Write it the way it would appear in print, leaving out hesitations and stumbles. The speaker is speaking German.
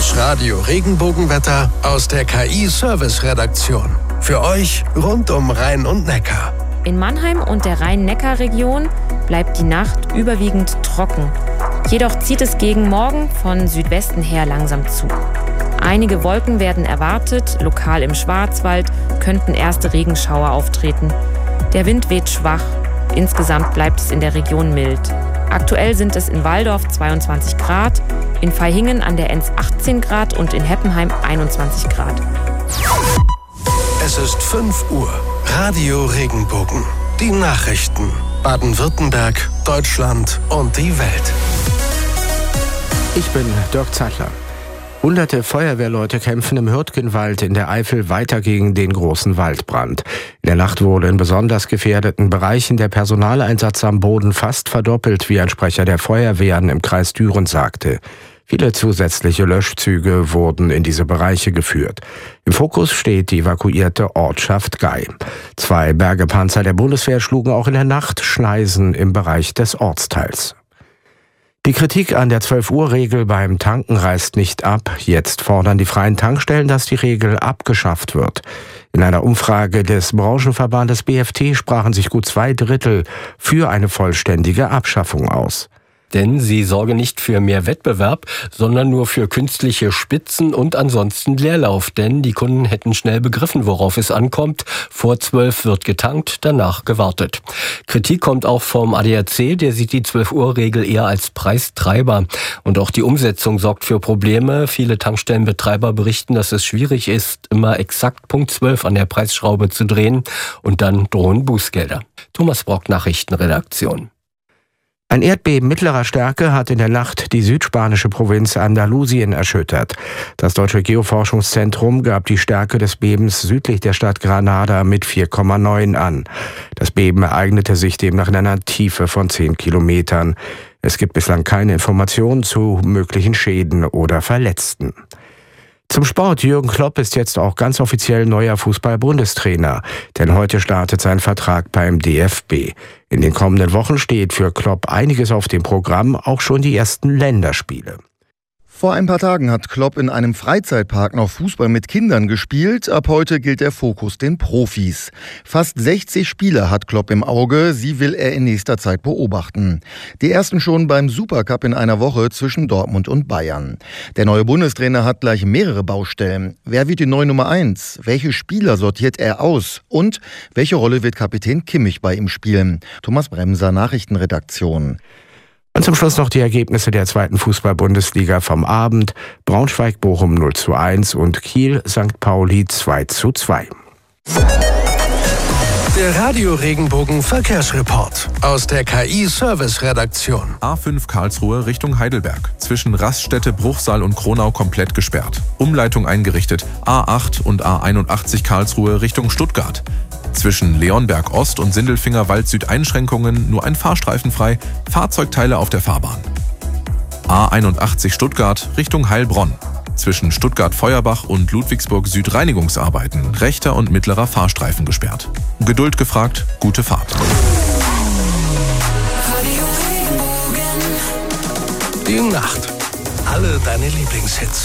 Das Radio Regenbogenwetter aus der KI-Service-Redaktion. Für euch rund um Rhein und Neckar. In Mannheim und der Rhein-Neckar-Region bleibt die Nacht überwiegend trocken. Jedoch zieht es gegen Morgen von Südwesten her langsam zu. Einige Wolken werden erwartet, lokal im Schwarzwald könnten erste Regenschauer auftreten. Der Wind weht schwach, insgesamt bleibt es in der Region mild. Aktuell sind es in Walldorf 22 Grad, in Vaihingen an der Enz 18 Grad und in Heppenheim 21 Grad. Es ist 5 Uhr. Radio Regenbogen. Die Nachrichten. Baden-Württemberg, Deutschland und die Welt. Ich bin Dirk Zeitler. Hunderte Feuerwehrleute kämpfen im Hürtgenwald in der Eifel weiter gegen den großen Waldbrand. In der Nacht wurde in besonders gefährdeten Bereichen der Personaleinsatz am Boden fast verdoppelt, wie ein Sprecher der Feuerwehren im Kreis Düren sagte. Viele zusätzliche Löschzüge wurden in diese Bereiche geführt. Im Fokus steht die evakuierte Ortschaft Gei. 2 Bergepanzer der Bundeswehr schlugen auch in der Nacht Schneisen im Bereich des Ortsteils. Die Kritik an der 12-Uhr-Regel beim Tanken reißt nicht ab. Jetzt fordern die freien Tankstellen, dass die Regel abgeschafft wird. In einer Umfrage des Branchenverbandes BFT sprachen sich gut 2/3 für eine vollständige Abschaffung aus. Denn sie sorge nicht für mehr Wettbewerb, sondern nur für künstliche Spitzen und ansonsten Leerlauf. Denn die Kunden hätten schnell begriffen, worauf es ankommt. Vor 12 wird getankt, danach gewartet. Kritik kommt auch vom ADAC, der sieht die 12-Uhr-Regel eher als Preistreiber. Und auch die Umsetzung sorgt für Probleme. Viele Tankstellenbetreiber berichten, dass es schwierig ist, immer exakt Punkt 12 an der Preisschraube zu drehen. Und dann drohen Bußgelder. Thomas Brock, Nachrichtenredaktion. Ein Erdbeben mittlerer Stärke hat in der Nacht die südspanische Provinz Andalusien erschüttert. Das Deutsche Geoforschungszentrum gab die Stärke des Bebens südlich der Stadt Granada mit 4,9 an. Das Beben ereignete sich demnach in einer Tiefe von 10 Kilometern. Es gibt bislang keine Informationen zu möglichen Schäden oder Verletzten. Zum Sport. Jürgen Klopp ist jetzt auch ganz offiziell neuer Fußball-Bundestrainer. Denn heute startet sein Vertrag beim DFB. In den kommenden Wochen steht für Klopp einiges auf dem Programm, auch schon die ersten Länderspiele. Vor ein paar Tagen hat Klopp in einem Freizeitpark noch Fußball mit Kindern gespielt. Ab heute gilt der Fokus den Profis. Fast 60 Spieler hat Klopp im Auge. Sie will er in nächster Zeit beobachten. Die ersten schon beim Supercup in einer Woche zwischen Dortmund und Bayern. Der neue Bundestrainer hat gleich mehrere Baustellen. Wer wird die neue Nummer 1? Welche Spieler sortiert er aus? Und welche Rolle wird Kapitän Kimmich bei ihm spielen? Thomas Bremser, Nachrichtenredaktion. Und zum Schluss noch die Ergebnisse der 2. Fußball-Bundesliga vom Abend. Braunschweig-Bochum 0:1 und Kiel-St. Pauli 2:2. Der Radio Regenbogen Verkehrsreport aus der KI-Service-Redaktion. A5 Karlsruhe Richtung Heidelberg. Zwischen Raststätte, Bruchsal und Kronau komplett gesperrt. Umleitung eingerichtet. A8 und A81 Karlsruhe Richtung Stuttgart. Zwischen Leonberg Ost und Sindelfinger Wald Süd Einschränkungen, nur ein Fahrstreifen frei, Fahrzeugteile auf der Fahrbahn. A81 Stuttgart Richtung Heilbronn. Zwischen Stuttgart-Feuerbach und Ludwigsburg Süd Reinigungsarbeiten, rechter und mittlerer Fahrstreifen gesperrt. Geduld gefragt, gute Fahrt. Die Nacht. Alle deine Lieblingshits.